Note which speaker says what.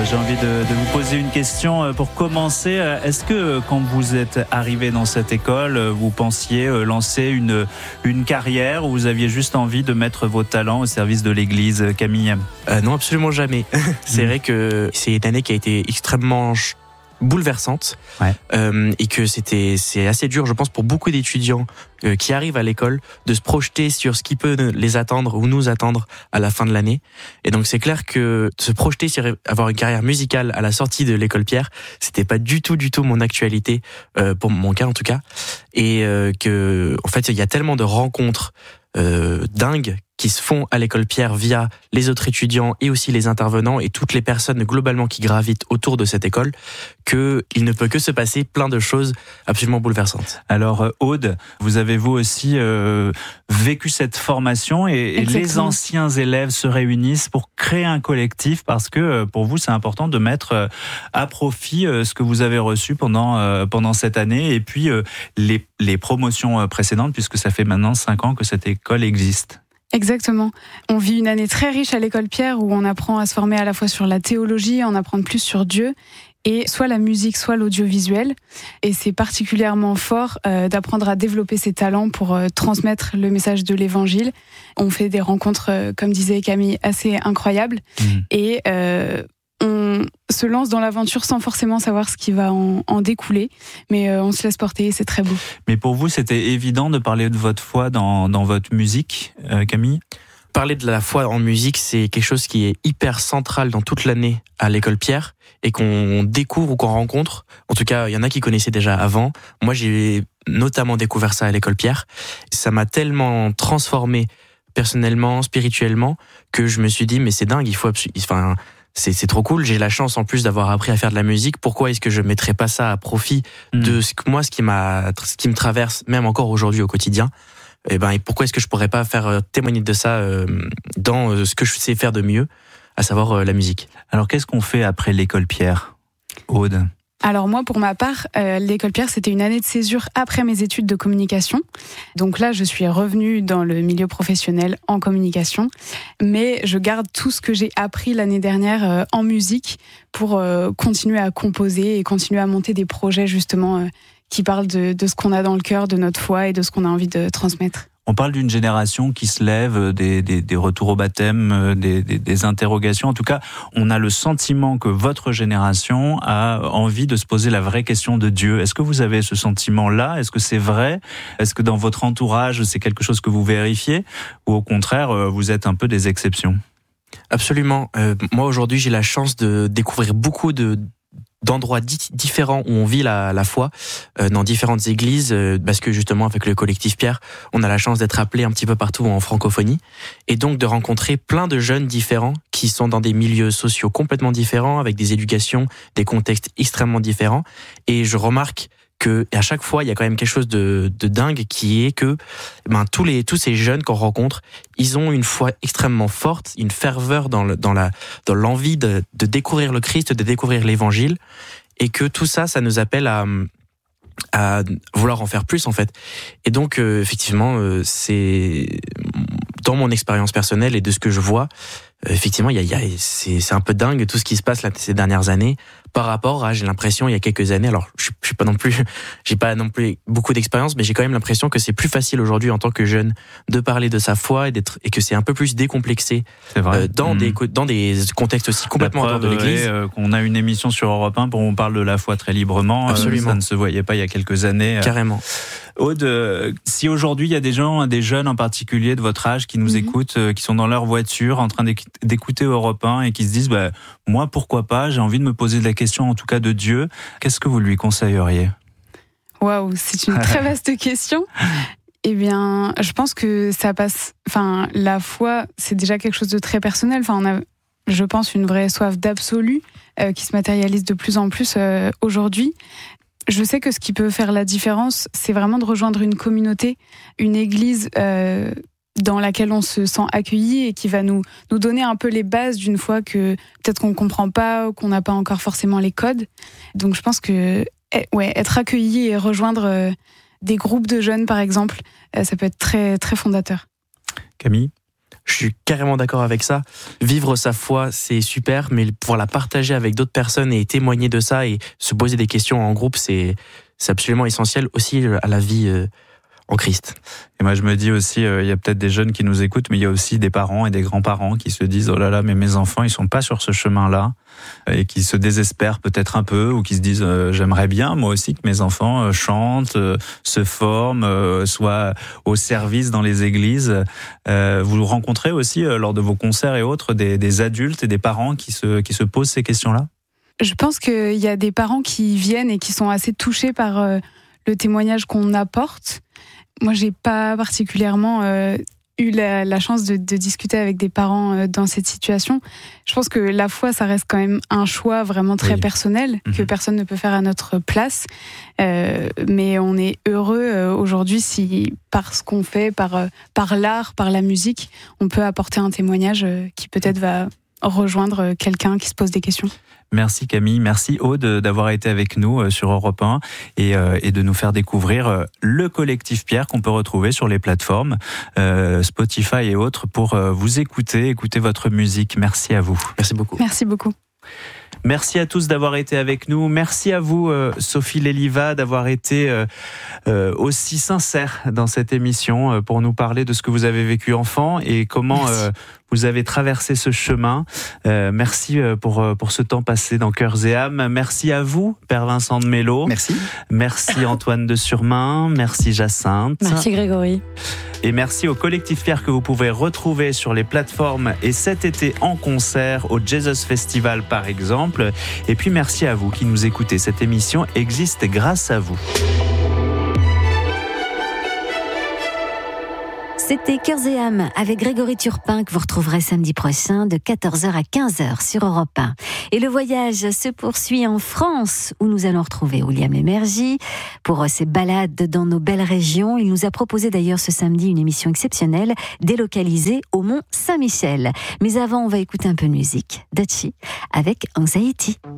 Speaker 1: j'ai envie de vous poser une question pour commencer. Est-ce que quand vous êtes arrivé dans cette école, vous pensiez lancer une carrière ou vous aviez juste envie de mettre vos talents au service de l'Église, Camille ?
Speaker 2: Non, absolument jamais. C'est vrai que c'est une année qui a été extrêmement bouleversante,
Speaker 1: ouais.
Speaker 2: Et que c'est assez dur, je pense, pour beaucoup d'étudiants qui arrivent à l'école de se projeter sur ce qui peut les attendre ou nous attendre à la fin de l'année. Et donc c'est clair que se projeter sur avoir une carrière musicale à la sortie de l'école Pierre, c'était pas du tout mon actualité, pour mon cas en tout cas, et que en fait il y a tellement de rencontres dingues qui se font à l'école Pierre via les autres étudiants et aussi les intervenants et toutes les personnes globalement qui gravitent autour de cette école, que il ne peut que se passer plein de choses absolument bouleversantes.
Speaker 1: Alors Aude, vous avez vous aussi vécu cette formation et les anciens élèves se réunissent pour créer un collectif parce que pour vous c'est important de mettre à profit ce que vous avez reçu pendant cette année et puis les promotions précédentes puisque ça fait maintenant 5 ans que cette école existe.
Speaker 3: Exactement. On vit une année très riche à l'école Pierre où on apprend à se former à la fois sur la théologie, en apprendre plus sur Dieu, et soit la musique, soit l'audiovisuel. Et c'est particulièrement fort d'apprendre à développer ses talents pour transmettre le message de l'Évangile. On fait des rencontres, comme disait Camille, assez incroyables. Et on se lance dans l'aventure sans forcément savoir ce qui va en découler, mais on se laisse porter et c'est très beau.
Speaker 1: Mais pour vous, c'était évident de parler de votre foi dans votre musique, Camille ?
Speaker 2: Parler de la foi en musique, c'est quelque chose qui est hyper central dans toute l'année à l'école Pierre et qu'on découvre ou qu'on rencontre. En tout cas, il y en a qui connaissaient déjà avant. Moi, j'ai notamment découvert ça à l'école Pierre. Ça m'a tellement transformé personnellement, spirituellement, que je me suis dit, mais c'est dingue, c'est trop cool, j'ai la chance en plus d'avoir appris à faire de la musique, pourquoi est-ce que je mettrais pas ça à profit de ce qui me traverse même encore aujourd'hui au quotidien, et pourquoi est-ce que je pourrais pas faire témoigner de ça dans ce que je sais faire de mieux, à savoir la musique.
Speaker 1: Alors qu'est-ce qu'on fait après l'école Pierre, Aude ?
Speaker 3: Alors moi, pour ma part, l'école Pierre, c'était une année de césure après mes études de communication. Donc là, je suis revenue dans le milieu professionnel en communication, mais je garde tout ce que j'ai appris l'année dernière en musique pour continuer à composer et continuer à monter des projets justement qui parlent de ce qu'on a dans le cœur, de notre foi et de ce qu'on a envie de transmettre.
Speaker 1: On parle d'une génération qui se lève, des retours au baptême, des interrogations. En tout cas, on a le sentiment que votre génération a envie de se poser la vraie question de Dieu. Est-ce que vous avez ce sentiment-là ? Est-ce que c'est vrai ? Est-ce que dans votre entourage, c'est quelque chose que vous vérifiez ? Ou au contraire, vous êtes un peu des exceptions ?
Speaker 2: Absolument. Moi, aujourd'hui, j'ai la chance de découvrir beaucoup d'endroits différents où on vit la foi, dans différentes églises, parce que justement avec le collectif Pierre, on a la chance d'être appelé un petit peu partout en francophonie, et donc de rencontrer plein de jeunes différents qui sont dans des milieux sociaux complètement différents, avec des éducations, des contextes extrêmement différents, et je remarque que à chaque fois il y a quand même quelque chose de dingue qui est que tous ces jeunes qu'on rencontre, ils ont une foi extrêmement forte, une ferveur dans l'envie de découvrir le Christ, de découvrir l'Évangile, et que tout ça nous appelle à vouloir en faire plus en fait. Et donc effectivement, c'est dans mon expérience personnelle et de ce que je vois, effectivement, c'est un peu dingue tout ce qui se passe là ces dernières années par rapport à, j'ai l'impression, il y a quelques années. Alors, j'ai pas non plus beaucoup d'expérience, mais j'ai quand même l'impression que c'est plus facile aujourd'hui en tant que jeune de parler de sa foi et que c'est un peu plus décomplexé dans des contextes aussi complètement hors de l'Église.
Speaker 1: Qu'on a une émission sur Europe 1 où on parle de la foi très librement.
Speaker 2: Absolument.
Speaker 1: Ça ne se voyait pas il y a quelques années.
Speaker 2: Carrément.
Speaker 1: Aude, si aujourd'hui il y a des jeunes en particulier de votre âge qui nous écoutent, qui sont dans leur voiture en train d'écouter Europe 1 et qui se disent moi pourquoi pas, j'ai envie de me poser la question en tout cas de Dieu, qu'est-ce que vous lui conseilleriez ?
Speaker 3: Waouh, c'est une très vaste question. Eh bien, je pense que ça passe. Enfin, la foi, c'est déjà quelque chose de très personnel. Enfin, on a, je pense, une vraie soif d'absolu qui se matérialise de plus en plus aujourd'hui. Je sais que ce qui peut faire la différence, c'est vraiment de rejoindre une communauté, une église dans laquelle on se sent accueilli et qui va nous donner un peu les bases d'une foi que peut-être qu'on ne comprend pas ou qu'on n'a pas encore forcément les codes. Donc je pense que être accueilli et rejoindre des groupes de jeunes, par exemple, ça peut être très, très fondateur.
Speaker 1: Camille ?
Speaker 2: Je suis carrément d'accord avec ça. Vivre sa foi, c'est super, mais pouvoir la partager avec d'autres personnes et témoigner de ça et se poser des questions en groupe, c'est absolument essentiel aussi à la vie en Christ.
Speaker 1: Et moi je me dis aussi, il y a peut-être des jeunes qui nous écoutent, mais il y a aussi des parents et des grands-parents qui se disent « Oh là là, mais mes enfants, ils sont pas sur ce chemin-là » et qui se désespèrent peut-être un peu ou qui se disent « J'aimerais bien moi aussi que mes enfants chantent, se forment, soient au service dans les églises. » Vous rencontrez aussi lors de vos concerts et autres des adultes et des parents qui se posent ces questions-là?
Speaker 3: Je pense qu'il y a des parents qui viennent et qui sont assez touchés par le témoignage qu'on apporte. Moi, j'ai pas particulièrement eu la chance de discuter avec des parents dans cette situation. Je pense que la foi, ça reste quand même un choix vraiment très personnel que personne ne peut faire à notre place. Mais on est heureux aujourd'hui si, par ce qu'on fait, par l'art, par la musique, on peut apporter un témoignage qui peut-être va rejoindre quelqu'un qui se pose des questions.
Speaker 1: Merci Camille, merci Aude d'avoir été avec nous sur Europe 1 et de nous faire découvrir le collectif Pierre qu'on peut retrouver sur les plateformes Spotify et autres pour vous écouter votre musique. Merci à vous.
Speaker 2: Merci beaucoup.
Speaker 3: Merci beaucoup.
Speaker 1: Merci à tous d'avoir été avec nous. Merci à vous, Sophie Léliva, d'avoir été aussi sincère dans cette émission pour nous parler de ce que vous avez vécu enfant et comment vous avez traversé ce chemin. Merci pour ce temps passé dans Cœurs et âmes. Merci à vous, Père Vincent de Mello.
Speaker 4: Merci.
Speaker 1: Merci Antoine de Surmain. Merci Jacinthe.
Speaker 5: Merci Grégory.
Speaker 1: Et merci au collectif Pierre que vous pouvez retrouver sur les plateformes et cet été en concert au Jesus Festival par exemple. Et puis merci à vous qui nous écoutez. Cette émission existe grâce à vous.
Speaker 5: C'était Cœurs et âmes avec Grégory Turpin que vous retrouverez samedi prochain de 14h à 15h sur Europe 1. Et le voyage se poursuit en France où nous allons retrouver William Lémergie pour ses balades dans nos belles régions. Il nous a proposé d'ailleurs ce samedi une émission exceptionnelle délocalisée au Mont Saint-Michel. Mais avant, on va écouter un peu de musique. Dachi avec Anxiety.